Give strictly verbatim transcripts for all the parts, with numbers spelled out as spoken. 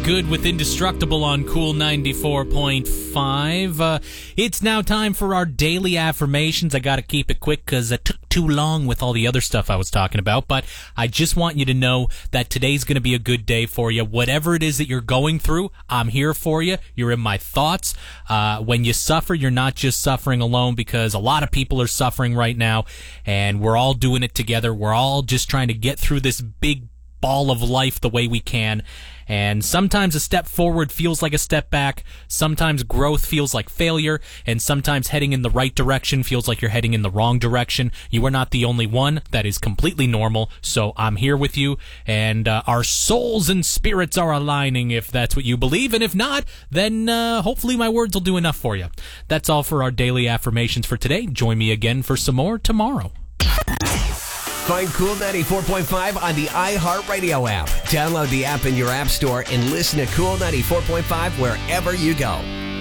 good with Indestructible on Cool ninety-four point five. Uh, it's now time for our daily affirmations. I gotta keep it quick because it took too long with all the other stuff I was talking about, but I just want you to know that today's gonna be a good day for you. Whatever it is that you're going through, I'm here for you. You're in my thoughts. Uh, when you suffer, you're not just suffering alone, because a lot of people are suffering right now, and we're all doing it together. We're all just trying to get through this big ball of life the way we can. And sometimes a step forward feels like a step back. Sometimes growth feels like failure. And sometimes heading in the right direction feels like you're heading in the wrong direction. You are not the only one. That is completely normal. So I'm here with you. And uh, our souls and spirits are aligning, if that's what you believe. And if not, then uh, hopefully my words will do enough for you. That's all for our daily affirmations for today. Join me again for some more tomorrow. Find Cool ninety-four point five on the iHeartRadio app. Download the app in your app store and listen to Cool ninety-four point five wherever you go.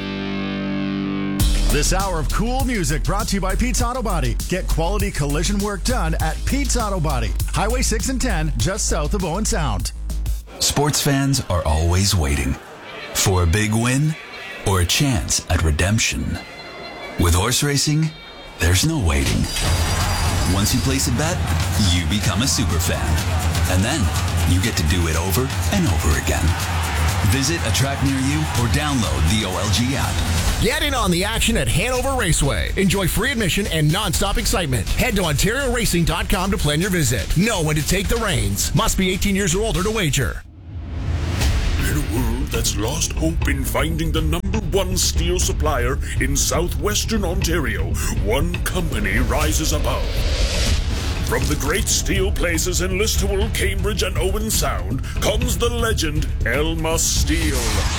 This hour of cool music brought to you by Pete's Auto Body. Get quality collision work done at Pete's Auto Body. Highway six and ten, just south of Owen Sound. Sports fans are always waiting for a big win or a chance at redemption. With horse racing, there's no waiting. Once you place a bet, you become a super fan. And then you get to do it over and over again. Visit a track near you or download the O L G app. Get in on the action at Hanover Raceway. Enjoy free admission and nonstop excitement. Head to Ontario Racing dot com to plan your visit. Know when to take the reins. Must be eighteen years or older to wager. In a world that's lost hope in finding the number one steel supplier in southwestern Ontario, one company rises above. From the great steel places in Listowel, Cambridge, and Owen Sound comes the legend Elma Steel.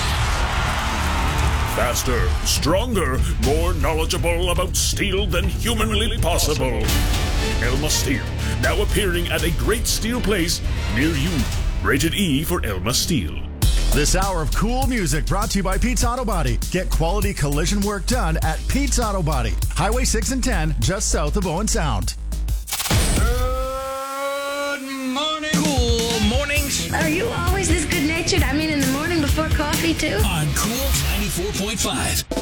Faster, stronger, more knowledgeable about steel than humanly possible. Elma Steel, now appearing at a great steel place near you. Rated E for Elma Steel. This hour of cool music brought to you by Pete's Auto Body. Get quality collision work done at Pete's Auto Body. Highway six and ten, just south of Owen Sound. Good morning. Cool mornings. Are you always this good-natured? I mean, in the morning before coffee, too? On Cool ninety-four point five.